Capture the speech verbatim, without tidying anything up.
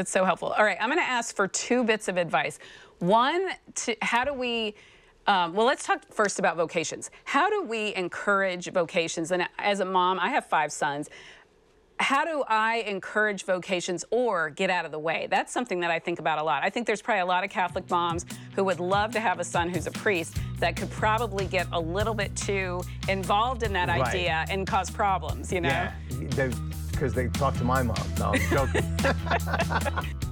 That's so helpful. All right, I'm going to ask for two bits of advice. One, to, how do we, um, well, let's talk first about vocations. How do we encourage vocations? And as a mom, I have five sons. How do I encourage vocations or get out of the way? That's something that I think about a lot. I think there's probably a lot of Catholic moms who would love to have a son who's a priest that could probably get a little bit too involved in that Right. idea and cause problems, you know? Yeah, because they talk to my mom. No, I'm joking.